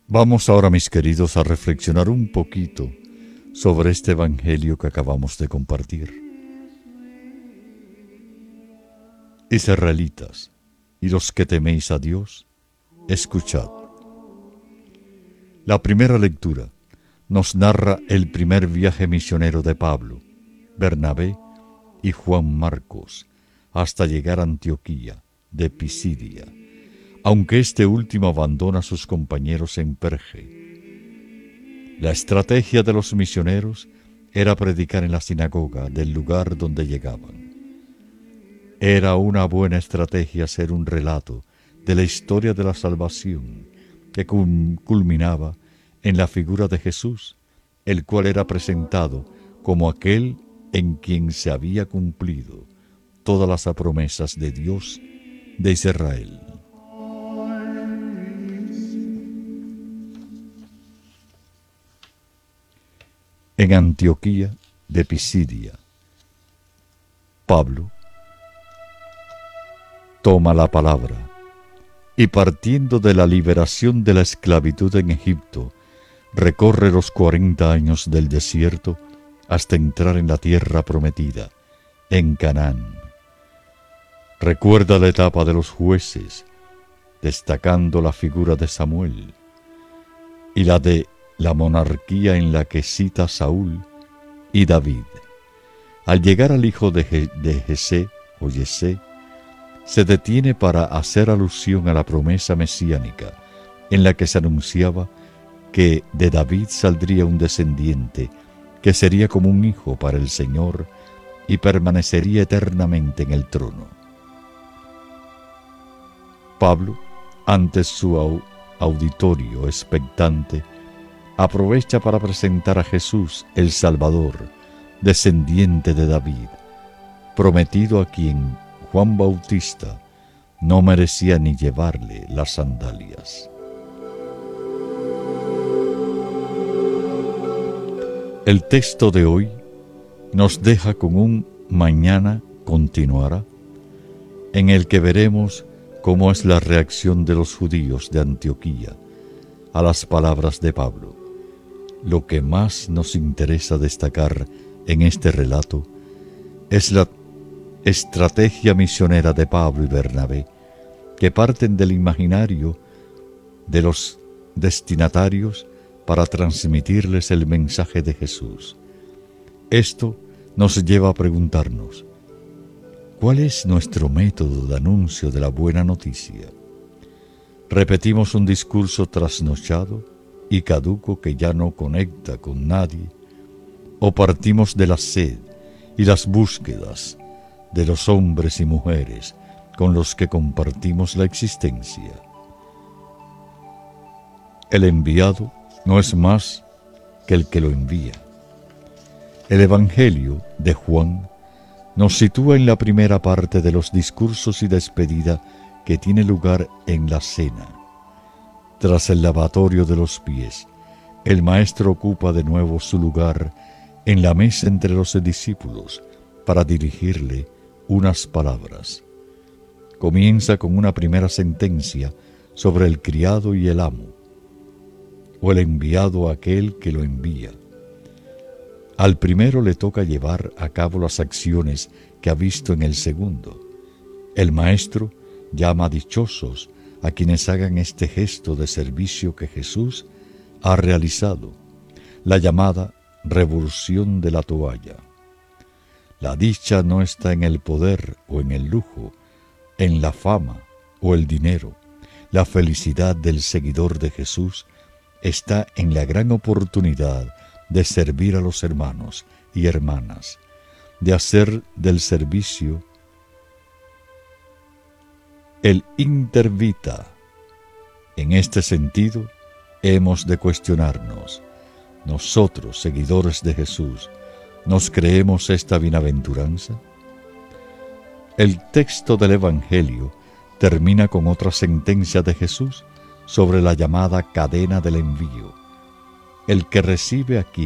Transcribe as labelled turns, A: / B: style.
A: Vamos ahora, mis queridos, a reflexionar un poquito sobre este evangelio que acabamos de compartir. Israelitas, y los que teméis a Dios, escuchad. La primera lectura nos narra el primer viaje misionero de Pablo, Bernabé y Juan Marcos, hasta llegar a Antioquía de Pisidia, aunque este último abandona a sus compañeros en Perge. La estrategia de los misioneros era predicar en la sinagoga del lugar donde llegaban. Era una buena estrategia hacer un relato de la historia de la salvación que culminaba en la figura de Jesús, el cual era presentado como aquel en quien se había cumplido todas las promesas de Dios de Israel. En Antioquía de Pisidia, Pablo toma la palabra y, partiendo de la liberación de la esclavitud en Egipto, recorre los 40 años del desierto hasta entrar en la tierra prometida, en Canaán. Recuerda la etapa de los jueces, destacando la figura de Samuel, y la de la monarquía en la que cita Saúl y David. Al llegar al hijo de Jesé, se detiene para hacer alusión a la promesa mesiánica en la que se anunciaba que de David saldría un descendiente que sería como un hijo para el Señor y permanecería eternamente en el trono. Pablo, ante su auditorio expectante, aprovecha para presentar a Jesús el Salvador, descendiente de David, prometido a quien Juan Bautista no merecía ni llevarle las sandalias. El texto de hoy nos deja con un mañana continuará, en el que veremos cómo es la reacción de los judíos de Antioquía a las palabras de Pablo. Lo que más nos interesa destacar en este relato es la estrategia misionera de Pablo y Bernabé, que parten del imaginario de los destinatarios para transmitirles el mensaje de Jesús. Esto nos lleva a preguntarnos, ¿cuál es nuestro método de anuncio de la buena noticia? ¿Repetimos un discurso trasnochado y caduco que ya no conecta con nadie? ¿O partimos de la sed y las búsquedas de los hombres y mujeres con los que compartimos la existencia? El enviado no es más que el que lo envía. El Evangelio de Juan nos sitúa en la primera parte de los discursos y despedida que tiene lugar en la cena. Tras el lavatorio de los pies, el Maestro ocupa de nuevo su lugar en la mesa entre los discípulos para dirigirle unas palabras. Comienza con una primera sentencia sobre el criado y el amo, o el enviado a aquel que lo envía. Al primero le toca llevar a cabo las acciones que ha visto en el segundo. El Maestro llama dichosos a quienes hagan este gesto de servicio que Jesús ha realizado, la llamada revolución de la toalla. La dicha no está en el poder o en el lujo, en la fama o el dinero. La felicidad del seguidor de Jesús está en la gran oportunidad de servir a los hermanos y hermanas, de hacer del servicio el inter vita. En este sentido, hemos de cuestionarnos, nosotros, seguidores de Jesús, ¿nos creemos esta bienaventuranza? El texto del Evangelio termina con otra sentencia de Jesús sobre la llamada cadena del envío. El que recibe aquí